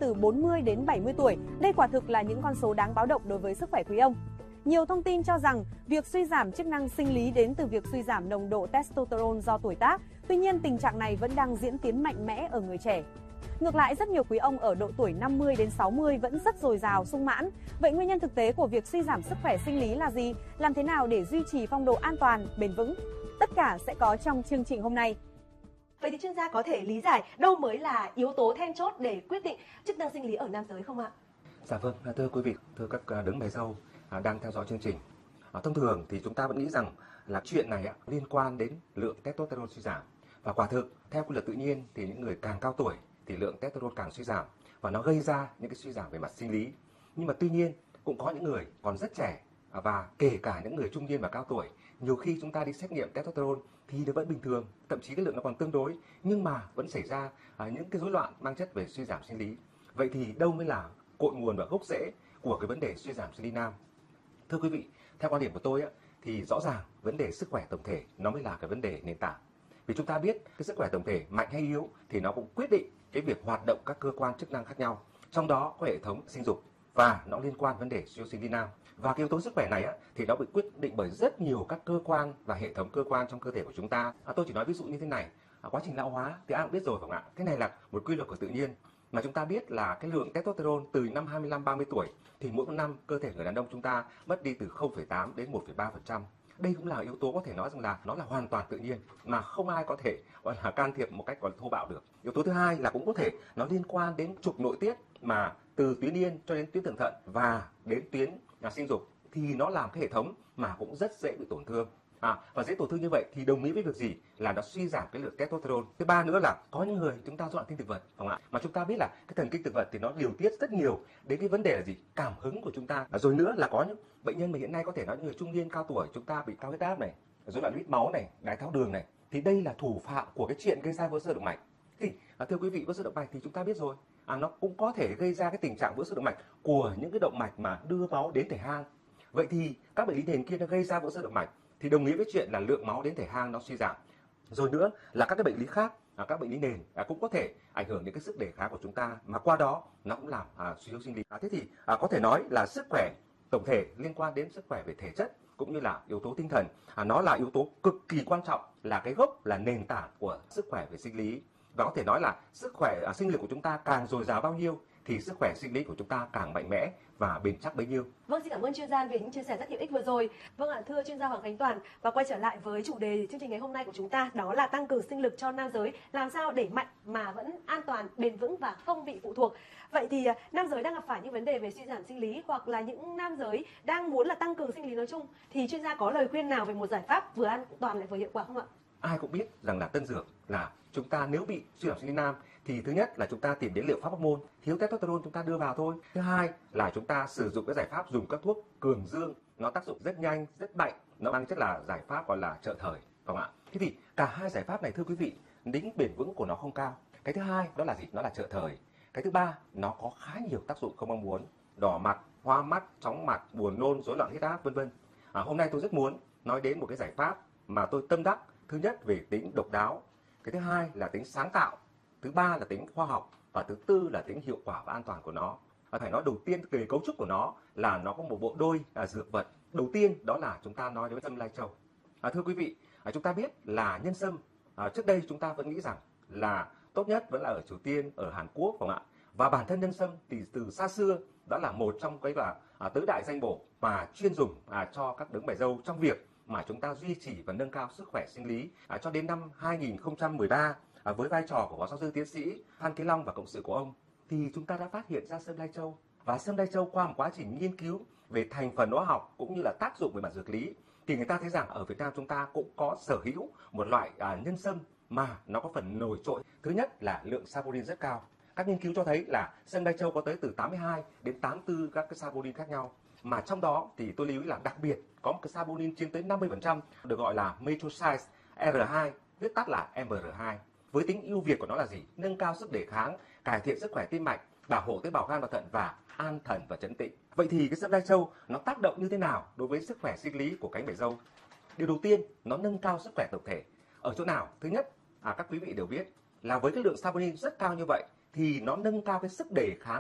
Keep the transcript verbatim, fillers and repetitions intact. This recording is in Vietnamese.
từ bốn mươi đến bảy mươi tuổi. Đây quả thực là những con số đáng báo động đối với sức khỏe quý ông. Nhiều thông tin cho rằng việc suy giảm chức năng sinh lý đến từ việc suy giảm nồng độ testosterone do tuổi tác. Tuy nhiên, tình trạng này vẫn đang diễn tiến mạnh mẽ ở người trẻ. Ngược lại, rất nhiều quý ông ở độ tuổi năm mươi đến sáu mươi vẫn rất dồi dào, sung mãn. Vậy nguyên nhân thực tế của việc suy giảm sức khỏe sinh lý là gì? Làm thế nào để duy trì phong độ an toàn, bền vững? Tất cả sẽ có trong chương trình hôm nay. Vậy thì chuyên gia có thể lý giải đâu mới là yếu tố then chốt để quyết định chức năng sinh lý ở nam giới không ạ? Dạ vâng, thưa quý vị, thưa các đứng mày râu đang theo dõi chương trình. Thông thường thì chúng ta vẫn nghĩ rằng là chuyện này liên quan đến lượng testosterone suy giảm. Và quả thực, theo quy luật tự nhiên thì những người càng cao tuổi thì lượng testosterone càng suy giảm và nó gây ra những cái suy giảm về mặt sinh lý. Nhưng mà tuy nhiên cũng có những người còn rất trẻ và kể cả những người trung niên và cao tuổi, nhiều khi chúng ta đi xét nghiệm testosterone thì nó vẫn bình thường, thậm chí cái lượng nó còn tương đối, nhưng mà vẫn xảy ra những cái rối loạn mang chất về suy giảm sinh lý. Vậy thì đâu mới là cội nguồn và gốc rễ của cái vấn đề suy giảm sinh lý nam? Thưa quý vị, theo quan điểm của tôi thì rõ ràng vấn đề sức khỏe tổng thể nó mới là cái vấn đề nền tảng. Vì chúng ta biết cái sức khỏe tổng thể mạnh hay yếu thì nó cũng quyết định cái việc hoạt động các cơ quan chức năng khác nhau, trong đó có hệ thống sinh dục và nó liên quan vấn đề suy sinh lý nam. Và cái yếu tố sức khỏe này á, thì nó bị quyết định bởi rất nhiều các cơ quan và hệ thống cơ quan trong cơ thể của chúng ta. À, tôi chỉ nói ví dụ như thế này, à, quá trình lão hóa thì ai cũng biết rồi phải không ạ? Cái này là một quy luật của tự nhiên. Mà chúng ta biết là cái lượng testosterone từ năm hai mươi lăm ba mươi tuổi thì mỗi một năm cơ thể người đàn ông chúng ta mất đi từ không phẩy tám đến một phẩy ba phần trăm. Đây cũng là yếu tố có thể nói rằng là nó là hoàn toàn tự nhiên mà không ai có thể gọi là can thiệp một cách gọi là thô bạo được. Yếu tố thứ hai là cũng có thể nó liên quan đến trục nội tiết mà từ tuyến yên cho đến tuyến thượng thận và đến tuyến là sinh dục thì nó làm cái hệ thống mà cũng rất dễ bị tổn thương. À, và dễ tổn thương như vậy thì đồng nghĩa với việc gì? Là nó suy giảm cái lượng testosterone. Thứ ba nữa là có những người chúng ta dối loạn kinh thực vật, không ạ? Mà chúng ta biết là cái thần kinh thực vật thì nó điều tiết rất nhiều đến cái vấn đề là gì? Cảm hứng của chúng ta. À, rồi nữa là có những bệnh nhân mà hiện nay có thể nói những người trung niên cao tuổi chúng ta bị cao huyết áp này, rối loạn lipid máu này, đái tháo đường này, thì đây là thủ phạm của cái chuyện gây ra vỡ xơ động mạch. Thì à, thưa quý vị, vỡ xơ động mạch thì chúng ta biết rồi, à, nó cũng có thể gây ra cái tình trạng vỡ xơ động mạch của những cái động mạch mà đưa máu đến thể hang. Vậy thì các bệnh lý nền kia nó gây ra vỡ xơ động mạch thì đồng nghĩa với chuyện là lượng máu đến thể hang nó suy giảm. Rồi nữa là các cái bệnh lý khác, à, các bệnh lý nền à, cũng có thể ảnh hưởng đến cái sức đề kháng của chúng ta, mà qua đó nó cũng làm à, suy yếu sinh lý. À, thế thì à, có thể nói là sức khỏe tổng thể liên quan đến sức khỏe về thể chất cũng như là yếu tố tinh thần, à, nó là yếu tố cực kỳ quan trọng, là cái gốc, là nền tảng của sức khỏe về sinh lý. Và có thể nói là sức khỏe à, sinh lực của chúng ta càng dồi dào bao nhiêu thì sức khỏe sinh lý của chúng ta càng mạnh mẽ và bền chắc bấy nhiêu. Vâng, xin cảm ơn chuyên gia về những chia sẻ rất hữu ích vừa rồi. Vâng ạ, thưa chuyên gia Hoàng Khánh Toàn, và quay trở lại với chủ đề chương trình ngày hôm nay của chúng ta, đó là tăng cường sinh lực cho nam giới, làm sao để mạnh mà vẫn an toàn, bền vững và không bị phụ thuộc. Vậy thì nam giới đang gặp phải những vấn đề về suy giảm sinh lý, hoặc là những nam giới đang muốn là tăng cường sinh lý nói chung, thì chuyên gia có lời khuyên nào về một giải pháp vừa an toàn lại vừa hiệu quả không ạ? Ai cũng biết rằng là tân dược là chúng ta nếu bị suy giảm sinh lý nam thì thứ nhất là chúng ta tìm đến liệu pháp hormone, thiếu testosterone chúng ta đưa vào thôi. Thứ hai là chúng ta sử dụng cái giải pháp dùng các thuốc cường dương, nó tác dụng rất nhanh, rất mạnh, nó mang chất là giải pháp gọi là trợ thời, phải không ạ? Thế thì cả hai giải pháp này thưa quý vị, tính bền vững của nó không cao. Cái thứ hai đó là gì? Nó là trợ thời. Cái thứ ba, nó có khá nhiều tác dụng không mong muốn, đỏ mặt, hoa mắt, chóng mặt, buồn nôn, rối loạn huyết áp vân vân. À, hôm nay tôi rất muốn nói đến một cái giải pháp mà tôi tâm đắc. Thứ nhất về tính độc đáo, cái thứ hai là tính sáng tạo, thứ ba là tính khoa học và thứ tư là tính hiệu quả và an toàn của nó. Và phải nói đầu tiên về cấu trúc của nó là nó có một bộ đôi à, dược vật. Đầu tiên đó là chúng ta nói đến sâm lai châu. À, thưa quý vị, à, chúng ta biết là nhân sâm à, trước đây chúng ta vẫn nghĩ rằng là tốt nhất vẫn là ở Triều Tiên, ở Hàn Quốc, phải không ạ? Và bản thân nhân sâm thì từ xa xưa đó là một trong cái là à, tứ đại danh bổ mà chuyên dùng à, cho các đấng mày râu trong việc mà chúng ta duy trì và nâng cao sức khỏe sinh lý. À, cho đến năm hai nghìn không trăm mười ba, à, với vai trò của phó giáo sư tiến sĩ Phan Kế Long và cộng sự của ông, thì chúng ta đã phát hiện ra sâm lai châu. Và sâm lai châu qua một quá trình nghiên cứu về thành phần hóa học cũng như là tác dụng về mặt dược lý, thì người ta thấy rằng ở Việt Nam chúng ta cũng có sở hữu một loại à, nhân sâm mà nó có phần nổi trội. Thứ nhất là lượng saponin rất cao. Các nghiên cứu cho thấy là sâm lai châu có tới từ tám mươi hai đến tám mươi tư các cái saponin khác nhau. Mà trong đó thì tôi lưu ý là đặc biệt có một cái saponin chiếm tới năm mươi phần trăm được gọi là methoxide R hai, viết tắt là M R hai. Với tính ưu việt của nó là gì? Nâng cao sức đề kháng, cải thiện sức khỏe tim mạch, bảo hộ tế bào gan và thận và an thần và chấn tĩnh. Vậy thì cái sâm lai châu nó tác động như thế nào đối với sức khỏe sinh lý của cánh mày râu? Điều đầu tiên, nó nâng cao sức khỏe tổng thể. Ở chỗ nào? Thứ nhất, à, các quý vị đều biết là với cái lượng saponin rất cao như vậy thì nó nâng cao cái sức đề kháng